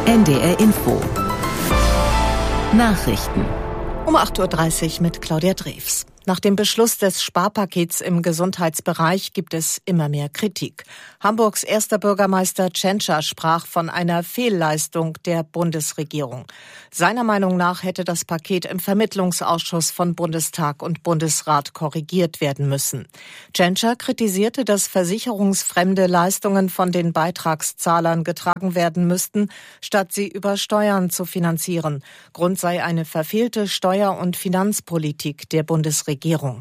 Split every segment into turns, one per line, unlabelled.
NDR Info. Nachrichten.
Um 8.30 Uhr mit Claudia Drews. Nach dem Beschluss des Sparpakets im Gesundheitsbereich gibt es immer mehr Kritik. Hamburgs erster Bürgermeister Tschentscher sprach von einer Fehlleistung der Bundesregierung. Seiner Meinung nach hätte das Paket im Vermittlungsausschuss von Bundestag und Bundesrat korrigiert werden müssen. Tschentscher kritisierte, dass versicherungsfremde Leistungen von den Beitragszahlern getragen werden müssten, statt sie über Steuern zu finanzieren. Grund sei eine verfehlte Steuer- und Finanzpolitik der Bundesregierung.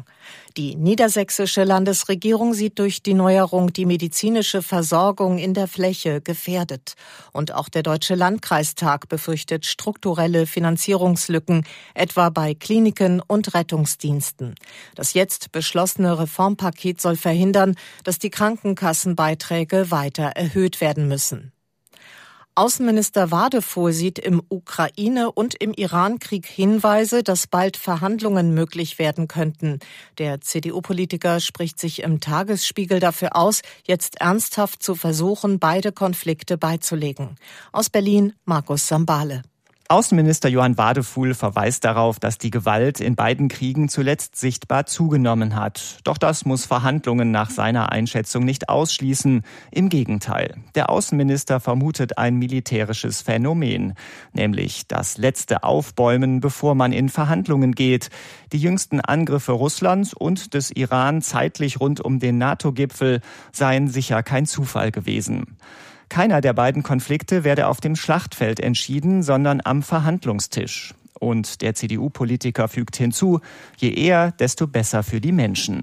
Die niedersächsische Landesregierung sieht durch die Neuerung die medizinische Versorgung in der Fläche gefährdet. Und auch der Deutsche Landkreistag befürchtet strukturelle Finanzierungslücken, etwa bei Kliniken und Rettungsdiensten. Das jetzt beschlossene Reformpaket soll verhindern, dass die Krankenkassenbeiträge weiter erhöht werden müssen. Außenminister Wadefuhl sieht im Ukraine- und im Iran-Krieg Hinweise, dass bald Verhandlungen möglich werden könnten. Der CDU-Politiker spricht sich im Tagesspiegel dafür aus, jetzt ernsthaft zu versuchen, beide Konflikte beizulegen. Aus Berlin, Markus Sambale.
Außenminister Johann Wadefuhl verweist darauf, dass die Gewalt in beiden Kriegen zuletzt sichtbar zugenommen hat. Doch das muss Verhandlungen nach seiner Einschätzung nicht ausschließen. Im Gegenteil. Der Außenminister vermutet ein militärisches Phänomen, nämlich das letzte Aufbäumen, bevor man in Verhandlungen geht. Die jüngsten Angriffe Russlands und des Iran zeitlich rund um den NATO-Gipfel seien sicher kein Zufall gewesen. Keiner der beiden Konflikte werde auf dem Schlachtfeld entschieden, sondern am Verhandlungstisch. Und der CDU-Politiker fügt hinzu, je eher, desto besser für die Menschen.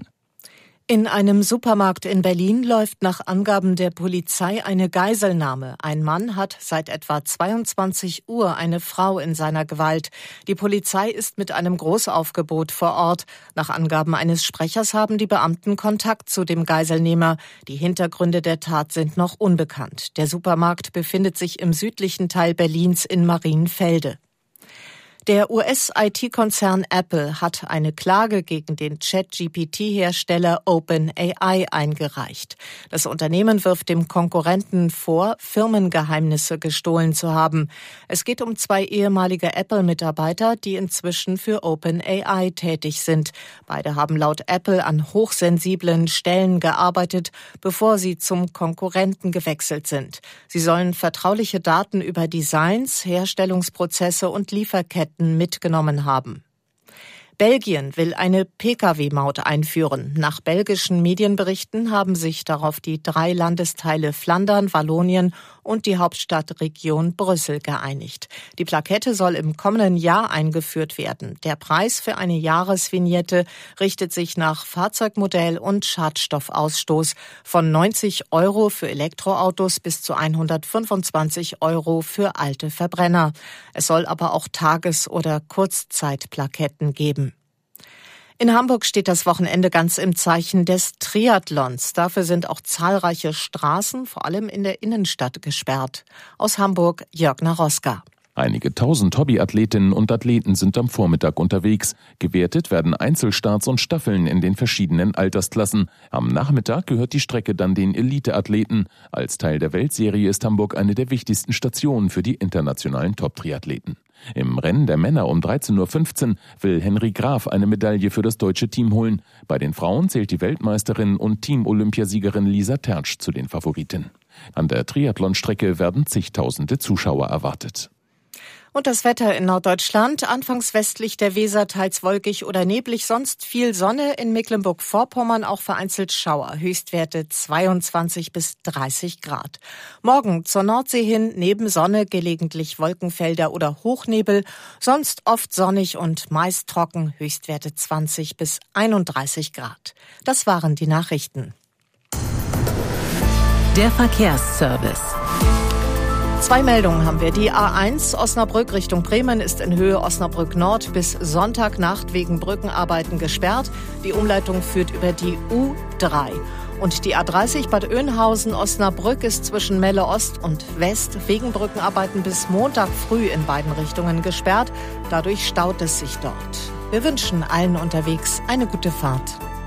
In einem Supermarkt in Berlin läuft nach Angaben der Polizei eine Geiselnahme. Ein Mann hat seit etwa 22 Uhr eine Frau in seiner Gewalt. Die Polizei ist mit einem Großaufgebot vor Ort. Nach Angaben eines Sprechers haben die Beamten Kontakt zu dem Geiselnehmer. Die Hintergründe der Tat sind noch unbekannt. Der Supermarkt befindet sich im südlichen Teil Berlins in Marienfelde. Der US-IT-Konzern Apple hat eine Klage gegen den ChatGPT-Hersteller OpenAI eingereicht. Das Unternehmen wirft dem Konkurrenten vor, Firmengeheimnisse gestohlen zu haben. Es geht um 2 ehemalige Apple-Mitarbeiter, die inzwischen für OpenAI tätig sind. Beide haben laut Apple an hochsensiblen Stellen gearbeitet, bevor sie zum Konkurrenten gewechselt sind. Sie sollen vertrauliche Daten über Designs, Herstellungsprozesse und Lieferketten mitgenommen haben. Belgien will eine Pkw-Maut einführen. Nach belgischen Medienberichten haben sich darauf die 3 Landesteile Flandern, Wallonien und die Hauptstadtregion Brüssel geeinigt. Die Plakette soll im kommenden Jahr eingeführt werden. Der Preis für eine Jahresvignette richtet sich nach Fahrzeugmodell und Schadstoffausstoß von 90 € für Elektroautos bis zu 125 € für alte Verbrenner. Es soll aber auch Tages- oder Kurzzeitplaketten geben. In Hamburg steht das Wochenende ganz im Zeichen des Triathlons. Dafür sind auch zahlreiche Straßen, vor allem in der Innenstadt, gesperrt. Aus Hamburg, Jörg Naroska.
Einige tausend Hobbyathletinnen und Athleten sind am Vormittag unterwegs. Gewertet werden Einzelstarts und Staffeln in den verschiedenen Altersklassen. Am Nachmittag gehört die Strecke dann den Eliteathleten. Als Teil der Weltserie ist Hamburg eine der wichtigsten Stationen für die internationalen Top-Triathleten. Im Rennen der Männer um 13.15 Uhr will Henry Graf eine Medaille für das deutsche Team holen. Bei den Frauen zählt die Weltmeisterin und Team-Olympiasiegerin Lisa Tertsch zu den Favoriten. An der Triathlonstrecke werden zigtausende Zuschauer erwartet.
Und das Wetter in Norddeutschland, anfangs westlich der Weser, teils wolkig oder neblig, sonst viel Sonne, in Mecklenburg-Vorpommern auch vereinzelt Schauer, Höchstwerte 22 bis 30 Grad. Morgen zur Nordsee hin, neben Sonne gelegentlich Wolkenfelder oder Hochnebel, sonst oft sonnig und meist trocken, Höchstwerte 20 bis 31 Grad. Das waren die Nachrichten.
Der Verkehrsservice.
2 Meldungen haben wir. Die A1 Osnabrück Richtung Bremen ist in Höhe Osnabrück Nord bis Sonntagnacht wegen Brückenarbeiten gesperrt. Die Umleitung führt über die U3. Und die A30 Bad Oeynhausen Osnabrück ist zwischen Melle Ost und West wegen Brückenarbeiten bis Montag früh in beiden Richtungen gesperrt. Dadurch staut es sich dort. Wir wünschen allen unterwegs eine gute Fahrt.